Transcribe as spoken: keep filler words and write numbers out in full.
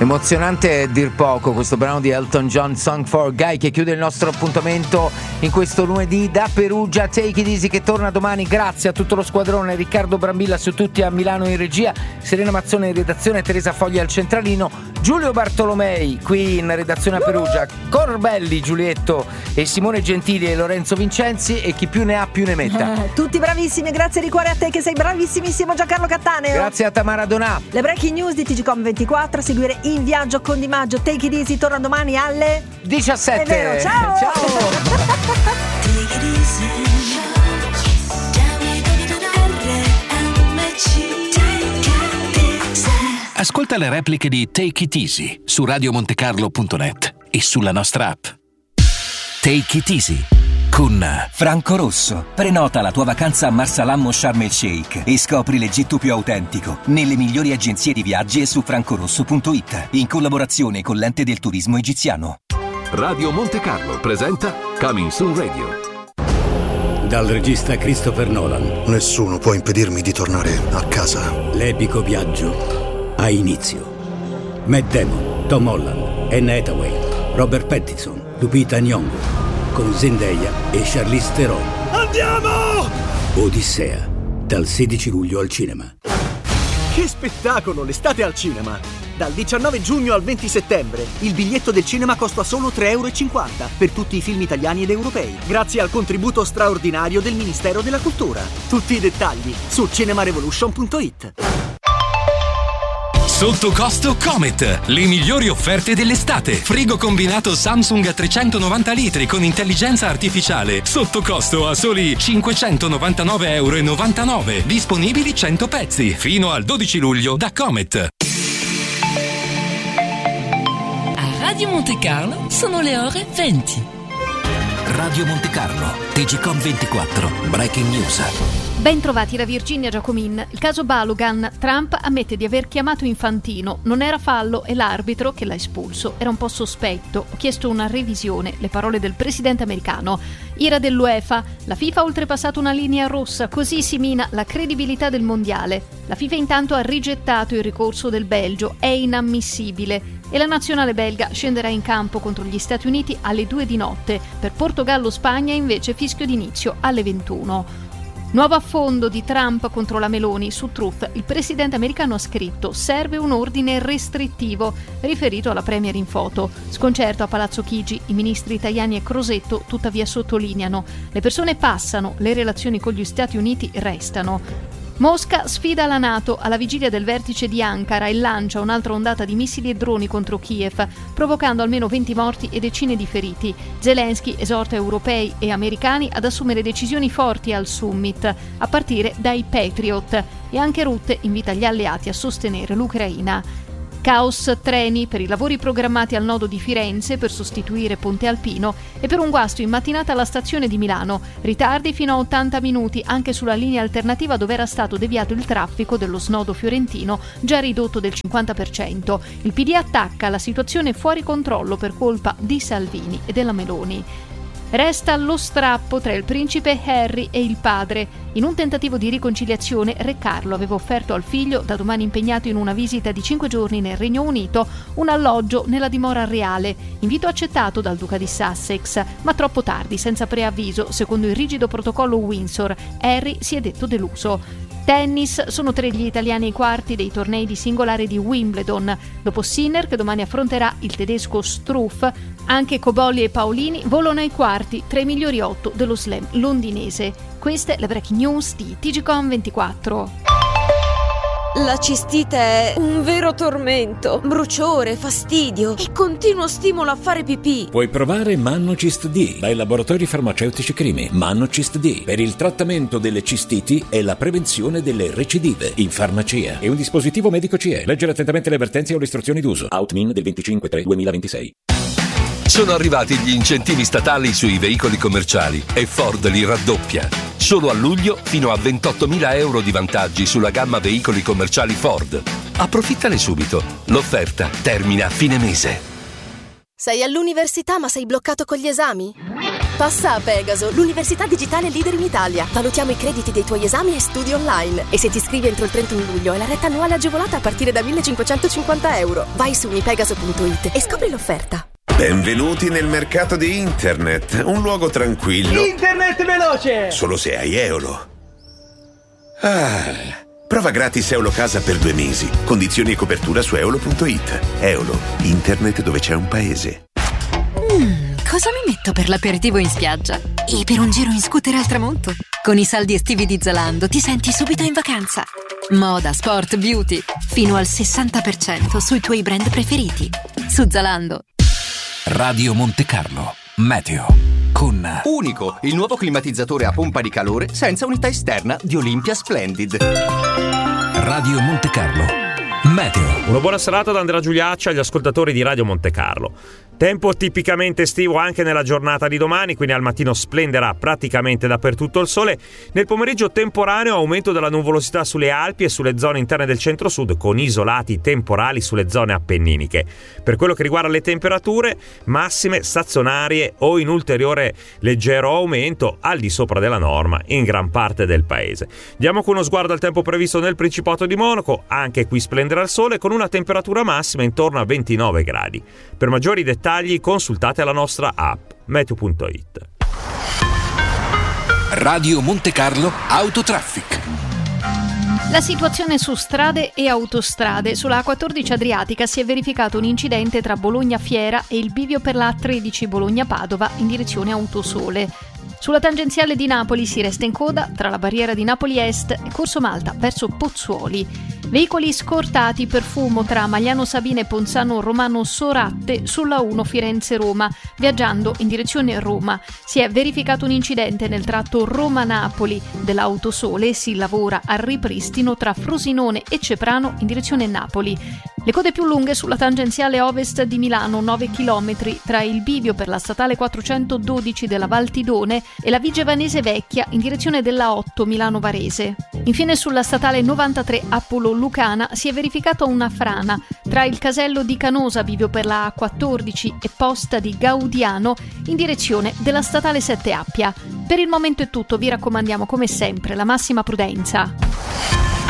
Emozionante dir poco questo brano di Elton John, Song for Guy, che chiude il nostro appuntamento in questo lunedì da Perugia. Take it easy che torna domani. Grazie a tutto lo squadrone, Riccardo Brambilla su tutti a Milano in regia, Serena Mazzone in redazione, Teresa Foglia al centralino, Giulio Bartolomei qui in redazione a Perugia, Corbelli, Giulietto e Simone Gentili e Lorenzo Vincenzi, e chi più ne ha più ne metta. Eh, tutti bravissimi, grazie di cuore a te che sei bravissimissimo Giancarlo Cattaneo. Grazie a Tamara Donà. Le breaking news di T G Com ventiquattro a seguire in viaggio con Di Maggio. Take it easy torna domani alle diciassette. È vero, ciao. Ascolta le repliche di Take It Easy su radio montecarlo punto net e sulla nostra app. Take It Easy con Franco Rosso. Prenota la tua vacanza a Marsalam o Sharm el Sheikh e scopri l'Egitto più autentico nelle migliori agenzie di viaggi e su francorosso punto it, in collaborazione con l'Ente del Turismo Egiziano. Radio Monte Carlo presenta Coming Soon Radio. Dal regista Christopher Nolan. Nessuno può impedirmi di tornare a casa. L'epico viaggio ha inizio. Matt Damon, Tom Holland, Anne Hathaway, Robert Pattinson, Lupita Nyong'o, con Zendaya e Charlize Theron. Andiamo! Odissea, dal sedici luglio al cinema. Che spettacolo, l'estate al cinema! Dal diciannove giugno al venti settembre il biglietto del cinema costa solo tre e cinquanta euro per tutti i film italiani ed europei, grazie al contributo straordinario del Ministero della Cultura. Tutti i dettagli su cinemarevolution punto it. Sotto costo Comet, le migliori offerte dell'estate. Frigo combinato Samsung a trecentonovanta litri con intelligenza artificiale, sotto costo a soli cinquecentonovantanove e novantanove euro. Disponibili cento pezzi, fino al dodici luglio da Comet. A Radio Monte Carlo sono le ore venti. Radio Monte Carlo, T G Com ventiquattro, Breaking News. Ben trovati da Virginia Giacomin. Il caso Balogun. Trump ammette di aver chiamato Infantino. Non era fallo e l'arbitro che l'ha espulso era un po' sospetto. Ho chiesto una revisione. Le parole del presidente americano. Ira dell'UEFA. La FIFA ha oltrepassato una linea rossa, così si mina la credibilità del mondiale. La FIFA intanto ha rigettato il ricorso del Belgio. È inammissibile. E la nazionale belga scenderà in campo contro gli Stati Uniti alle due di notte. Per Portogallo-Spagna invece fischio d'inizio alle ventuno. Nuovo affondo di Trump contro la Meloni. Su Truth il presidente americano ha scritto: serve un ordine restrittivo, riferito alla premier in foto. Sconcerto a Palazzo Chigi, i ministri Tajani e Crosetto tuttavia sottolineano: le persone passano, le relazioni con gli Stati Uniti restano. Mosca sfida la NATO alla vigilia del vertice di Ankara e lancia un'altra ondata di missili e droni contro Kiev, provocando almeno venti morti e decine di feriti. Zelensky esorta europei e americani ad assumere decisioni forti al summit, a partire dai Patriot, e anche Rutte invita gli alleati a sostenere l'Ucraina. Caos treni per i lavori programmati al nodo di Firenze per sostituire Ponte Alpino e per un guasto in mattinata alla stazione di Milano. Ritardi fino a ottanta minuti anche sulla linea alternativa dove era stato deviato il traffico dello snodo fiorentino, già ridotto del cinquanta per cento. Il P D attacca la situazione fuori controllo per colpa di Salvini e della Meloni. Resta lo strappo tra il principe Harry e il padre. In un tentativo di riconciliazione, Re Carlo aveva offerto al figlio, da domani impegnato in una visita di cinque giorni nel Regno Unito, un alloggio nella dimora reale. Invito accettato dal duca di Sussex, ma troppo tardi, senza preavviso, secondo il rigido protocollo Windsor. Harry si è detto deluso. Tennis, sono tre gli italiani ai quarti dei tornei di singolare di Wimbledon. Dopo Sinner, che domani affronterà il tedesco Struff, anche Cobolli e Paolini volano ai quarti tra i migliori otto dello slam londinese. Queste le breaking news di T G Com ventiquattro. La cistite è un vero tormento, bruciore, fastidio e continuo stimolo a fare pipì. Puoi provare Mannocist D dai laboratori farmaceutici Crimi. Mannocist D per il trattamento delle cistiti e la prevenzione delle recidive in farmacia. È un dispositivo medico C E. Leggere attentamente le avvertenze o le istruzioni d'uso. Outmin del venticinque tre duemilaventisei. Sono arrivati gli incentivi statali sui veicoli commerciali e Ford li raddoppia. Solo a luglio fino a ventottomila euro di vantaggi sulla gamma veicoli commerciali Ford. Approfittane subito. L'offerta termina a fine mese. Sei all'università ma sei bloccato con gli esami? Passa a Pegaso, l'università digitale leader in Italia. Valutiamo i crediti dei tuoi esami e studi online. E se ti iscrivi entro il trentuno luglio hai la retta annuale agevolata a partire da millecinquecentocinquanta euro. Vai su unipegaso punto it e scopri l'offerta. Benvenuti nel mercato di internet, un luogo tranquillo. Internet veloce! Solo se hai Eolo. Ah, prova gratis Eolo Casa per due mesi. Condizioni e copertura su eolo punto it. Eolo, internet dove c'è un paese. Mm, cosa mi metto per l'aperitivo in spiaggia? E per un giro in scooter al tramonto? Con i saldi estivi di Zalando ti senti subito in vacanza. Moda, sport, beauty, fino al sessanta per cento sui tuoi brand preferiti. Su Zalando. Radio Monte Carlo, Meteo, con Unico, il nuovo climatizzatore a pompa di calore senza unità esterna di Olympia Splendid. Radio Monte Carlo, Meteo. Una buona serata da Andrea Giuliacci agli ascoltatori di Radio Monte Carlo. Tempo tipicamente estivo anche nella giornata di domani, quindi al mattino splenderà praticamente dappertutto il sole. Nel pomeriggio temporaneo, aumento della nuvolosità sulle Alpi e sulle zone interne del centro-sud, con isolati temporali sulle zone appenniniche. Per quello che riguarda le temperature, massime stazionarie o in ulteriore leggero aumento al di sopra della norma in gran parte del paese. Diamo con uno sguardo al tempo previsto nel Principato di Monaco, anche qui splenderà il sole con una temperatura massima intorno a ventinove gradi. Per maggiori dettagli consultate la nostra app meteo punto it. Radio Monte Carlo Autotraffic. La situazione su strade e autostrade. Sulla A quattordici Adriatica si è verificato un incidente tra Bologna Fiera e il bivio per la A tredici Bologna-Padova in direzione Autosole. Sulla tangenziale di Napoli si resta in coda tra la barriera di Napoli Est e Corso Malta verso Pozzuoli. Veicoli scortati per fumo tra Magliano Sabina e Ponzano Romano Soratte sulla uno Firenze-Roma. Viaggiando in direzione Roma si è verificato un incidente nel tratto Roma-Napoli dell'Autosole e si lavora al ripristino tra Frosinone e Ceprano in direzione Napoli. Le code più lunghe sulla tangenziale ovest di Milano, nove chilometri tra il bivio per la statale quattrocentododici della Valtidone e la Vigevanese Vecchia in direzione della otto Milano-Varese. Infine sulla statale novantatré Appolo-Lucana si è verificata una frana tra il casello di Canosa, bivio per la A quattordici e posta di Gaudiano in direzione della statale sette Appia. Per il momento è tutto, vi raccomandiamo come sempre la massima prudenza.